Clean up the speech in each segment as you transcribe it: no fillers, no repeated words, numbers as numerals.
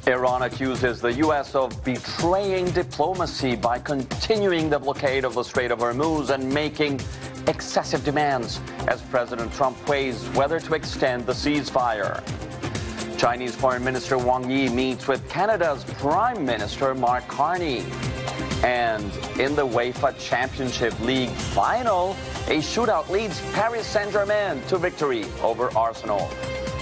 Iran accuses the U.S. of betraying diplomacy by continuing the blockade of the Strait of Hormuz and making excessive demands as President Trump weighs whether to extend the ceasefire. Chinese Foreign Minister Wang Yi meets with Canada's Prime Minister Mark Carney. And in the UEFA Championship League final, a shootout leads Paris Saint-Germain to victory over Arsenal.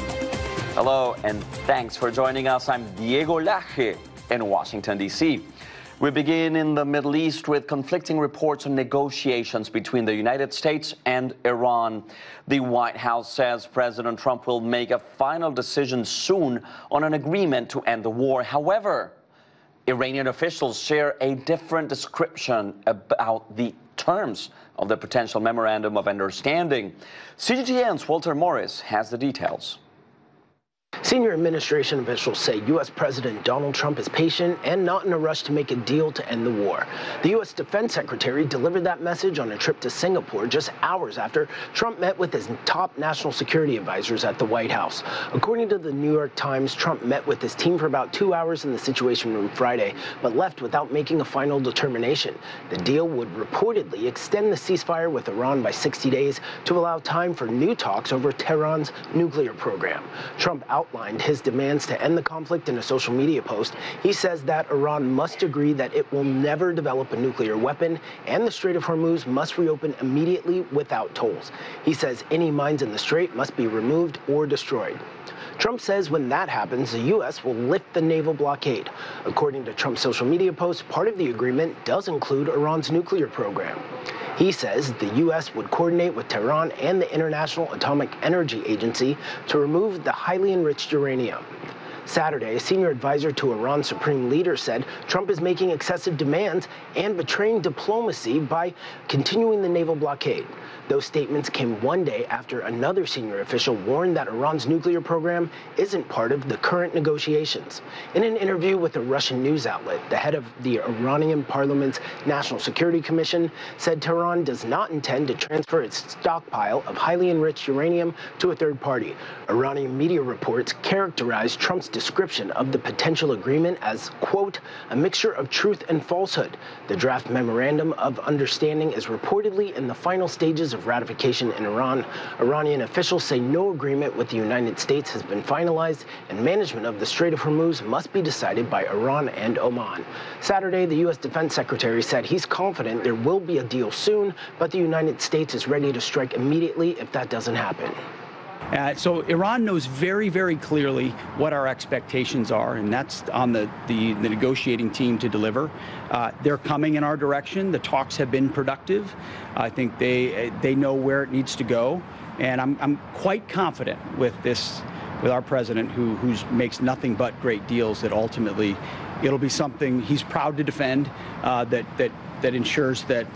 Hello, and thanks for joining us. I'm Diego Laje in Washington, D.C. We begin in the Middle East with conflicting reports on negotiations between the United States and Iran. The White House says President Trump will make a final decision soon on an agreement to end the war. However, Iranian officials share a different description about the terms of the potential memorandum of understanding. CGTN's Walter Morris has the details. Senior administration officials say U.S. President Donald Trump is patient and not in a rush to make a deal to end the war. The U.S. Defense Secretary delivered that message on a trip to Singapore just hours after Trump met with his top national security advisors at the White House. According to the New York Times, Trump met with his team for about 2 hours in the Situation Room Friday, but left without making a final determination. The deal would reportedly extend the ceasefire with Iran by 60 days to allow time for new talks over Tehran's nuclear program. Trump outlined his demands to end the conflict in a social media post. He says that Iran must agree that it will never develop a nuclear weapon, and the Strait of Hormuz must reopen immediately without tolls. He says any mines in the strait must be removed or destroyed. Trump says when that happens, the U.S. will lift the naval blockade. According to Trump's social media post, part of the agreement does include Iran's nuclear program. He says the U.S. would coordinate with Tehran and the International Atomic Energy Agency to remove the highly enriched uranium. Saturday, a senior advisor to Iran's supreme leader said Trump is making excessive demands and betraying diplomacy by continuing the naval blockade. Those statements came one day after another senior official warned that Iran's nuclear program isn't part of the current negotiations. In an interview with a Russian news outlet, the head of the Iranian parliament's National Security Commission said Tehran does not intend to transfer its stockpile of highly enriched uranium to a third party. Iranian media reports characterized Trump's description of the potential agreement as, quote, a mixture of truth and falsehood. The draft memorandum of understanding is reportedly in the final stages of ratification in Iran. Iranian officials say no agreement with the United States has been finalized, and management of the Strait of Hormuz must be decided by Iran and Oman. Saturday, the U.S. Defense Secretary said he's confident there will be a deal soon, but the United States is ready to strike immediately if that doesn't happen. So Iran knows very, very clearly what our expectations are, and that's on the negotiating team to deliver. They're coming in our direction. The talks have been productive. I think they know where it needs to go, and I'm quite confident with our president, who makes nothing but great deals, that ultimately it'll be something he's proud to defend, that ensures that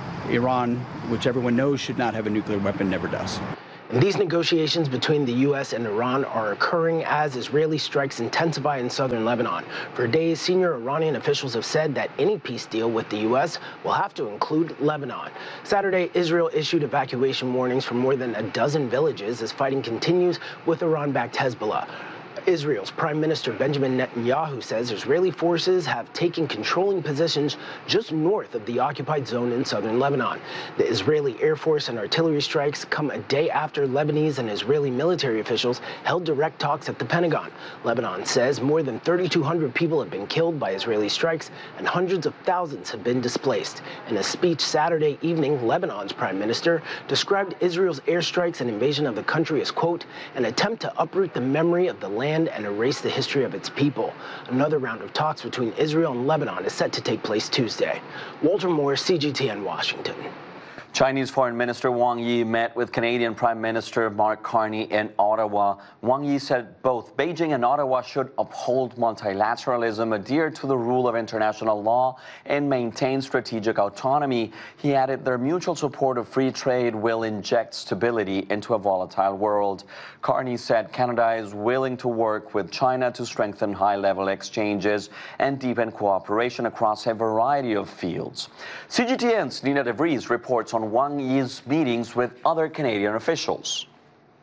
Iran, which everyone knows should not have a nuclear weapon, never does. And these negotiations between the U.S. and Iran are occurring as Israeli strikes intensify in southern Lebanon. For days, senior Iranian officials have said that any peace deal with the U.S. will have to include Lebanon. Saturday, Israel issued evacuation warnings for more than a dozen villages as fighting continues with Iran-backed Hezbollah. Israel's Prime Minister Benjamin Netanyahu says Israeli forces have taken controlling positions just north of the occupied zone in southern Lebanon. The Israeli Air Force and artillery strikes come a day after Lebanese and Israeli military officials held direct talks at the Pentagon. Lebanon says more than 3,200 people have been killed by Israeli strikes and hundreds of thousands have been displaced. In a speech Saturday evening, Lebanon's Prime Minister described Israel's airstrikes and invasion of the country as, quote, an attempt to uproot the memory of the land and erase the history of its people. Another round of talks between Israel and Lebanon is set to take place Tuesday. Walter Morris, CGTN, Washington. Chinese Foreign Minister Wang Yi met with Canadian Prime Minister Mark Carney in Ottawa. Wang Yi said both Beijing and Ottawa should uphold multilateralism, adhere to the rule of international law, and maintain strategic autonomy. He added their mutual support of free trade will inject stability into a volatile world. Carney said Canada is willing to work with China to strengthen high-level exchanges and deepen cooperation across a variety of fields. CGTN's Nina DeVries reports on Wang Yi's meetings with other Canadian officials.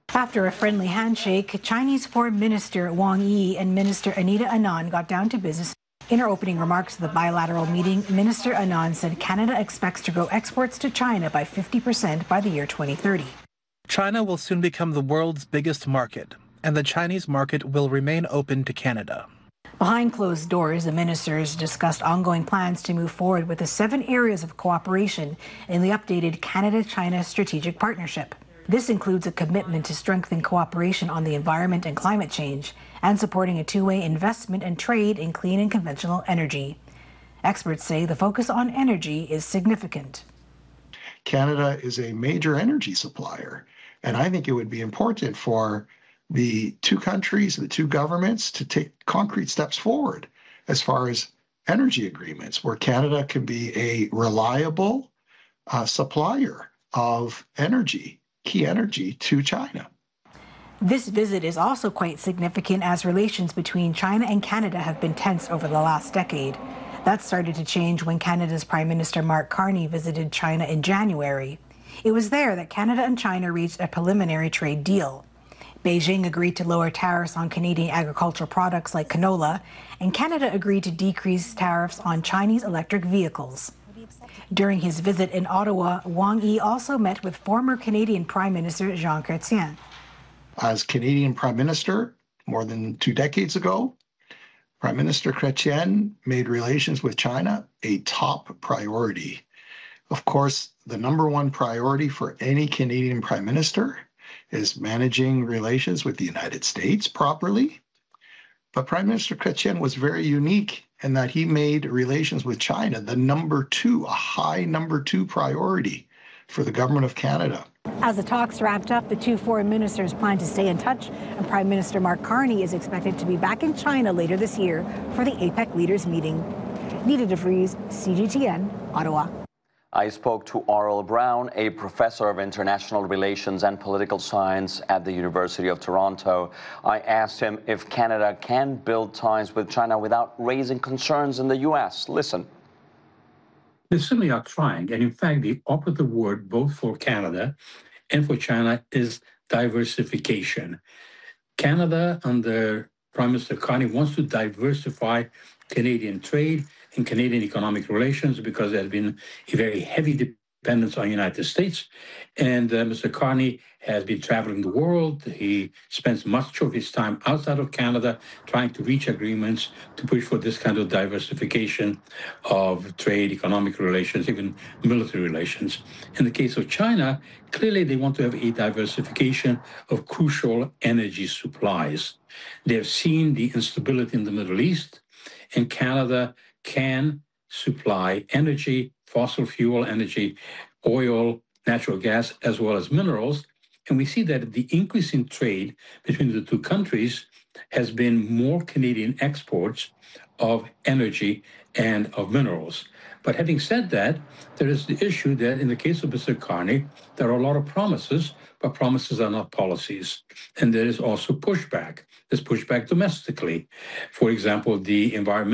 After a friendly handshake, Chinese Foreign Minister Wang Yi and Minister Anita Anand got down to business. In her opening remarks to the bilateral meeting, Minister Anand said Canada expects to grow exports to China by 50% by the year 2030. China will soon become the world's biggest market, and the Chinese market will remain open to Canada. Behind closed doors, the ministers discussed ongoing plans to move forward with the 7 areas of cooperation in the updated Canada-China Strategic Partnership. This includes a commitment to strengthen cooperation on the environment and climate change and supporting a two-way investment and trade in clean and conventional energy. Experts say the focus on energy is significant. Canada is a major energy supplier, and I think it would be important for the two countries, the two governments, to take concrete steps forward as far as energy agreements, where Canada can be a reliable supplier of energy, key energy, to China. This visit is also quite significant as relations between China and Canada have been tense over the last decade. That started to change when Canada's Prime Minister Mark Carney visited China in January. It was there that Canada and China reached a preliminary trade deal. Beijing agreed to lower tariffs on Canadian agricultural products like canola, and Canada agreed to decrease tariffs on Chinese electric vehicles. During his visit in Ottawa, Wang Yi also met with former Canadian Prime Minister Jean Chrétien. As Canadian Prime Minister more than 2 decades ago, Prime Minister Chrétien made relations with China a top priority. Of course, the number one priority for any Canadian Prime Minister is managing relations with the United States properly. But Prime Minister Chrétien was very unique in that he made relations with China the number 2, a high number 2 priority for the government of Canada. As the talks wrapped up, the two foreign ministers plan to stay in touch, and Prime Minister Mark Carney is expected to be back in China later this year for the APEC leaders meeting. Nita DeVries, CGTN, Ottawa. I spoke to Aurel Brown, a professor of international relations and political science at the University of Toronto. I asked him if Canada can build ties with China without raising concerns in the U.S. Listen. They certainly are trying. And in fact, the operative word both for Canada and for China is diversification. Canada, under Prime Minister Carney, wants to diversify Canadian trade and Canadian economic relations because there has been a very heavy dependence on the United States. And Mr. Carney has been traveling the world. He spends much of his time outside of Canada trying to reach agreements to push for this kind of diversification of trade, economic relations, even military relations. In the case of China, clearly they want to have a diversification of crucial energy supplies. They've seen the instability in the Middle East, and Canada can supply energy, fossil fuel energy, oil, natural gas, as well as minerals. And we see that the increase in trade between the two countries has been more Canadian exports of energy and of minerals. But having said that, there is the issue that in the case of Mr. Carney, there are a lot of promises, but promises are not policies. And there is also pushback. There's pushback domestically. For example, the environmental